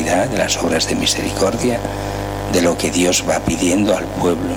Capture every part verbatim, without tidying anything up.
caridad, de las obras de misericordia, de lo que Dios va pidiendo al pueblo.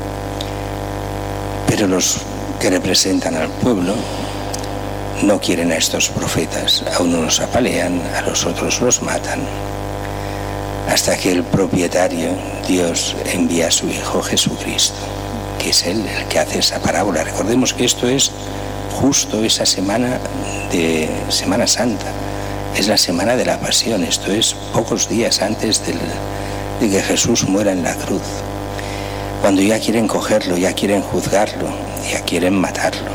Pero los que representan al pueblo no quieren a estos profetas. A unos los apalean, a los otros los matan, hasta que el propietario, Dios, envía a su Hijo Jesucristo, que es Él el que hace esa parábola. Recordemos que esto es justo esa semana de Semana Santa, es la semana de la Pasión, esto es pocos días antes del, de que Jesús muera en la cruz, cuando ya quieren cogerlo, ya quieren juzgarlo, ya quieren matarlo.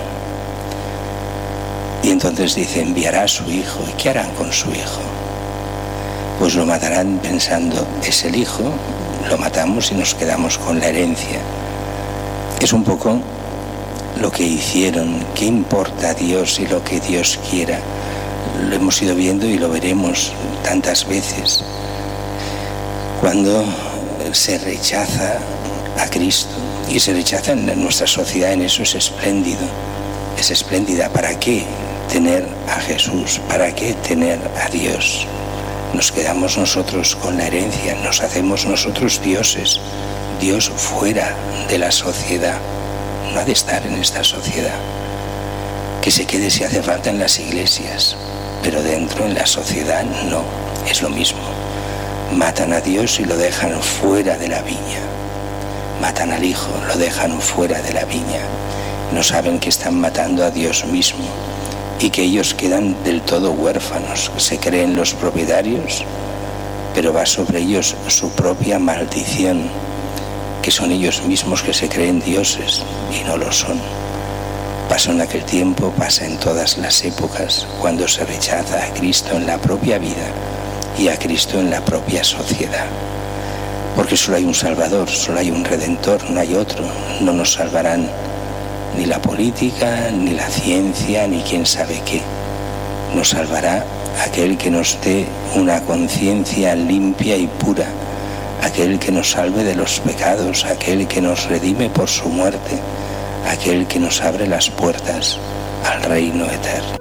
Y entonces dice, enviará a su Hijo. ¿Y qué harán con su Hijo? Pues lo matarán pensando, es el Hijo, lo matamos y nos quedamos con la herencia. Es un poco lo que hicieron. ¿Qué importa a Dios y lo que Dios quiera? Lo hemos ido viendo y lo veremos tantas veces. Cuando se rechaza a Cristo, y se rechaza en nuestra sociedad, en eso es espléndido, es espléndida. ¿Para qué tener a Jesús? ¿Para qué tener a Dios? Nos quedamos nosotros con la herencia, nos hacemos nosotros dioses, Dios fuera de la sociedad, no ha de estar en esta sociedad. Que se quede si hace falta en las iglesias, pero dentro, en la sociedad, no, es lo mismo. Matan a Dios y lo dejan fuera de la viña. Matan al Hijo, lo dejan fuera de la viña. No saben que están matando a Dios mismo y que ellos quedan del todo huérfanos. Se creen los propietarios, pero va sobre ellos su propia maldición, que son ellos mismos que se creen dioses y no lo son. Pasó en aquel tiempo, pasa en todas las épocas, cuando se rechaza a Cristo en la propia vida y a Cristo en la propia sociedad. Porque solo hay un Salvador, solo hay un Redentor, no hay otro. No nos salvarán ni la política, ni la ciencia, ni quién sabe qué. Nos salvará aquel que nos dé una conciencia limpia y pura, aquel que nos salve de los pecados, aquel que nos redime por su muerte, aquel que nos abre las puertas al reino eterno.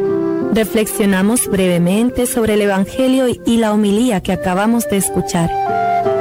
Reflexionamos brevemente sobre el Evangelio y la homilía que acabamos de escuchar.